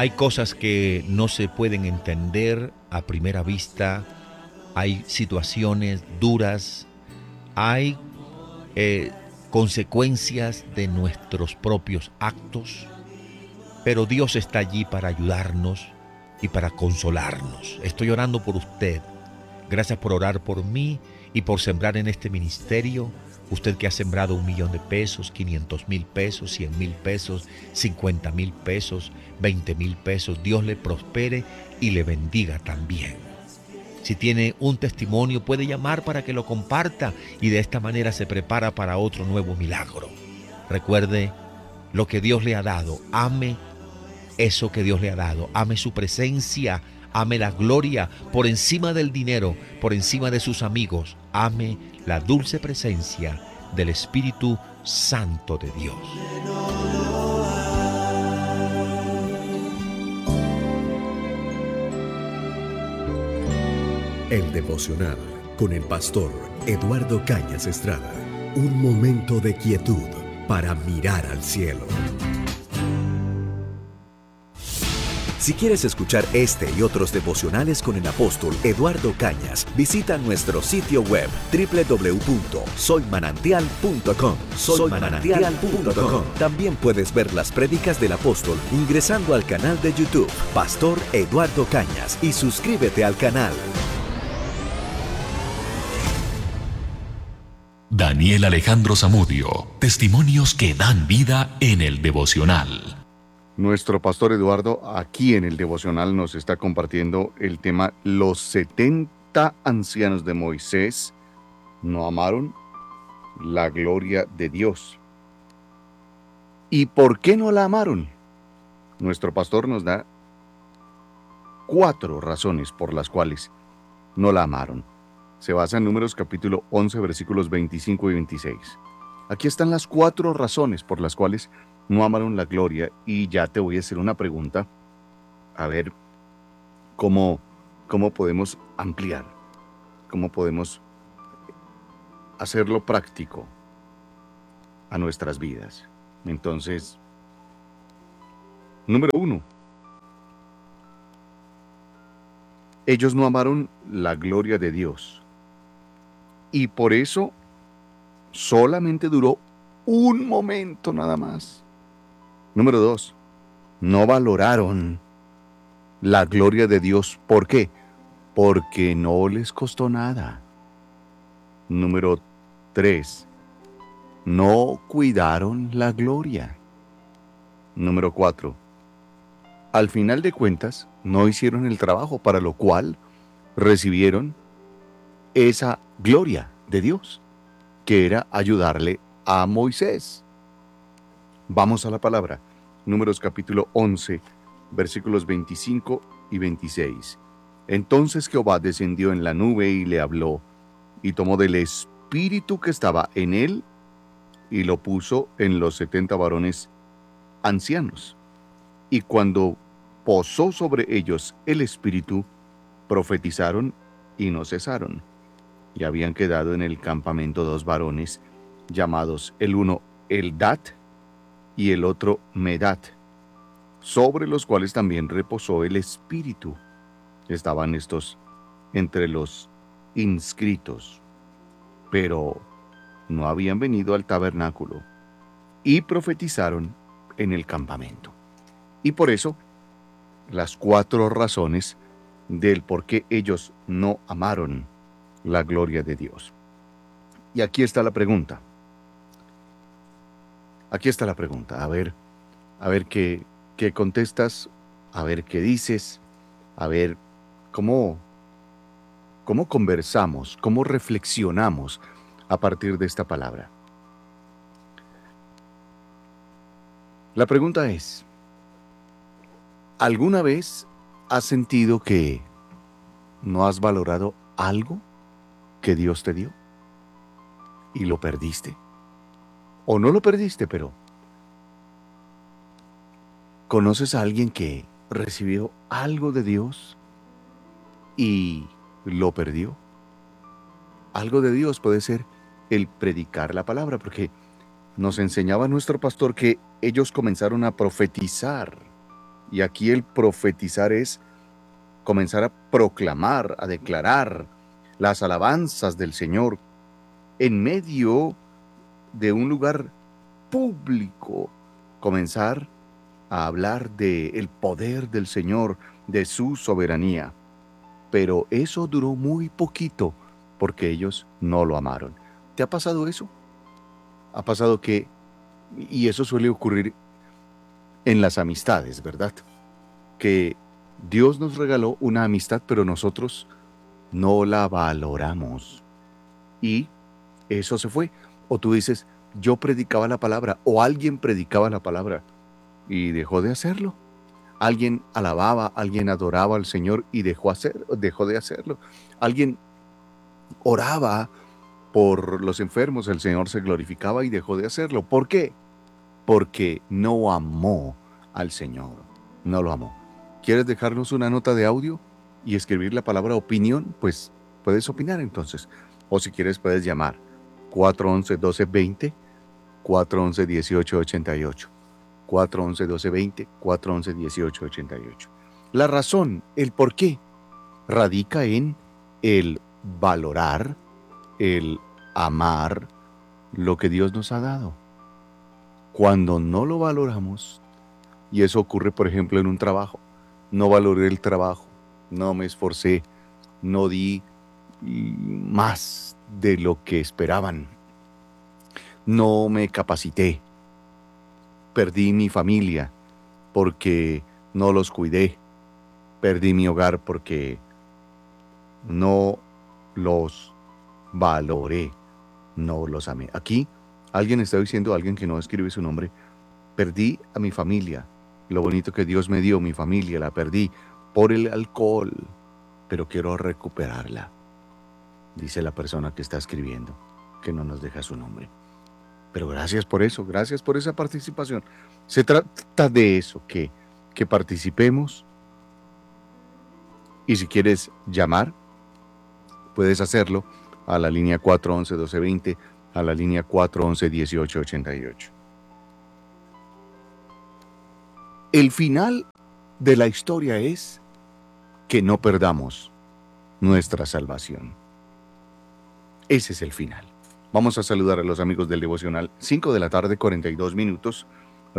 Hay cosas que no se pueden entender a primera vista, hay situaciones duras, hay eh, consecuencias de nuestros propios actos, pero Dios está allí para ayudarnos y para consolarnos. Estoy orando por usted. Gracias por orar por mí y por sembrar en este ministerio. Usted que ha sembrado 1.000.000 pesos, 500.000 pesos, 100.000 pesos, 50.000 pesos, 20.000 pesos. Dios le prospere y le bendiga también. Si tiene un testimonio, puede llamar para que lo comparta y de esta manera se prepara para otro nuevo milagro. Recuerde lo que Dios le ha dado. Ame eso que Dios le ha dado. Ame su presencia, ame la gloria por encima del dinero, por encima de sus amigos. Ame la dulce presencia del Espíritu Santo de Dios. El devocional con el pastor Eduardo Cañas Estrada. Un momento de quietud para mirar al cielo. Si quieres escuchar este y otros devocionales con el apóstol Eduardo Cañas, visita nuestro sitio web www.soymanantial.com. Soymanantial.com. También puedes ver las prédicas del apóstol ingresando al canal de YouTube Pastor Eduardo Cañas y suscríbete al canal. Daniel Alejandro Zamudio, testimonios que dan vida en el devocional. Nuestro pastor Eduardo aquí en el devocional nos está compartiendo el tema Los 70 ancianos de Moisés no amaron la gloria de Dios. ¿Y por qué no la amaron? Nuestro pastor nos da 4 razones por las cuales no la amaron. Se basa en Números capítulo 11, versículos 25 y 26. Aquí están las 4 razones por las cuales no amaron la gloria, y ya te voy a hacer una pregunta, a ver cómo podemos ampliar, cómo podemos hacerlo práctico a nuestras vidas. Entonces, número 1, ellos no amaron la gloria de Dios, y por eso solamente duró un momento nada más. Número 2, no valoraron la gloria de Dios. ¿Por qué? Porque no les costó nada. Número 3, no cuidaron la gloria. Número 4, al final de cuentas, no hicieron el trabajo para lo cual recibieron esa gloria de Dios, que era ayudarle a Moisés. Vamos a la palabra. Números capítulo 11, versículos 25 y 26. Entonces Jehová descendió en la nube y le habló, y tomó del espíritu que estaba en él, y lo puso en los 70 varones ancianos. Y cuando posó sobre ellos el espíritu, profetizaron y no cesaron. Y habían quedado en el campamento 2 varones, llamados el uno Eldad y el otro Medad, sobre los cuales también reposó el espíritu. Estaban estos entre los inscritos, pero no habían venido al tabernáculo, y profetizaron en el campamento. Y por eso, las 4 razones del por qué ellos no amaron la gloria de Dios. Y aquí está la pregunta. Aquí está la pregunta. A ver qué contestas, a ver qué dices, a ver cómo conversamos, cómo reflexionamos a partir de esta palabra. La pregunta es, ¿alguna vez has sentido que no has valorado algo que Dios te dio y lo perdiste? O no lo perdiste, pero ¿conoces a alguien que recibió algo de Dios y lo perdió? Algo de Dios puede ser el predicar la palabra, porque nos enseñaba nuestro pastor que ellos comenzaron a profetizar Y aquí el profetizar es comenzar a proclamar, a declarar las alabanzas del Señor en medio de un lugar público, comenzar a hablar del poder del Señor, de su soberanía. Pero eso duró muy poquito porque ellos no lo amaron. ¿Te ha pasado eso? Ha pasado que, y eso suele ocurrir en las amistades, ¿verdad? Que Dios nos regaló una amistad, pero nosotros no la valoramos. Y eso se fue. O tú dices, yo predicaba la palabra, o alguien predicaba la palabra, y dejó de hacerlo. Alguien alababa, alguien adoraba al Señor y dejó de hacerlo. Alguien oraba por los enfermos, el Señor se glorificaba y dejó de hacerlo. ¿Por qué? Porque no amó al Señor. No lo amó. ¿Quieres dejarnos una nota de audio y escribir la palabra opinión? Pues puedes opinar entonces. O si quieres puedes llamar 411-1220, 411-1888. 411-1220, 411-1888. La razón, el por qué, radica en el valorar, el amar lo que Dios nos ha dado. Cuando no lo valoramos, y eso ocurre por ejemplo en un trabajo, no valoré el trabajo, no me esforcé, no di más de lo que esperaban, no me capacité, perdí mi familia porque no los cuidé, perdí mi hogar porque no los valoré, no los amé. Aquí alguien está diciendo, alguien que no escribe su nombre, perdí a mi familia, lo bonito que Dios me dio, mi familia, la perdí por el alcohol, pero quiero recuperarla, dice la persona que está escribiendo, que no nos deja su nombre. Pero gracias por eso, gracias por esa participación. Se trata de eso, que participemos. Y si quieres llamar, puedes hacerlo a la línea 411-1220, a la línea 411-1888. El final de la historia es que no perdamos nuestra salvación. Ese es el final. Vamos a saludar a los amigos del devocional. 5 de la tarde, 42 minutos.